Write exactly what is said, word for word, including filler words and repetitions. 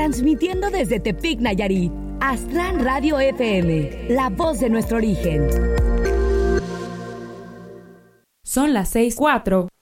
transmitiendo desde Tepic, Nayarit. Aztlán Radio F M, la voz de nuestro origen. Son las seis cuatro.